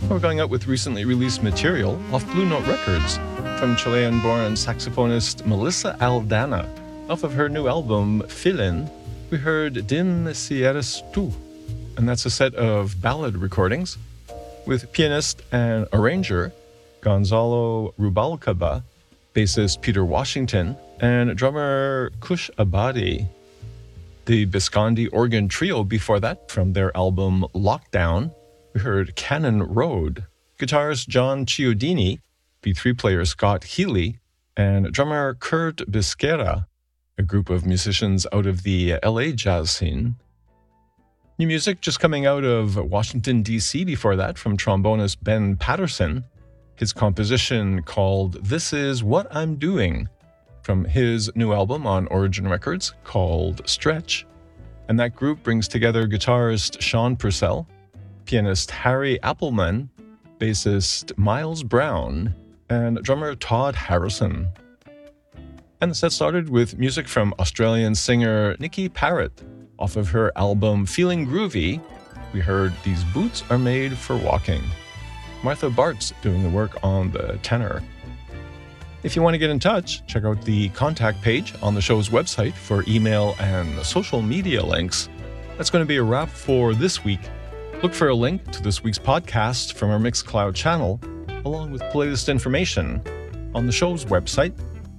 We're going out with recently released material off Blue Note Records from Chilean-born saxophonist Melissa Aldana. Off of her new album, Filin, we heard Din Si Eres Tu, and that's a set of ballad recordings with pianist and arranger Gonzalo Rubalcaba, bassist Peter Washington, and drummer Kush Abadi. The Biscondi organ trio before that from their album Lockdown, we heard Cannon Road, guitarist John Chiodini, B3 player Scott Healy, and drummer Kurt Bisquera, a group of musicians out of the LA jazz scene. New music just coming out of Washington, D.C. before that from trombonist Ben Patterson, his composition called This Is What I'm Doing, from his new album on Origin Records called Stretch. And that group brings together guitarist Sean Purcell, pianist Harry Appleman, bassist Miles Brown, and drummer Todd Harrison. And the set started with music from Australian singer Nikki Parrott. Off of her album Feeling Groovy, we heard These Boots Are Made for Walking. Martha Bart's doing the work on the tenor. If you want to get in touch, check out the contact page on the show's website for email and social media links. That's going to be a wrap for this week. Look for a link to this week's podcast from our Mixcloud channel, along with playlist information on the show's website,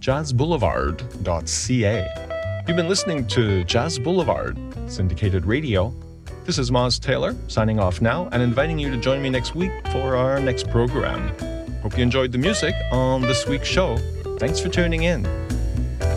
jazzboulevard.ca. You've been listening to Jazz Boulevard, syndicated radio. This is Moz Taylor, signing off now and inviting you to join me next week for our next program. Hope you enjoyed the music on this week's show. Thanks for tuning in.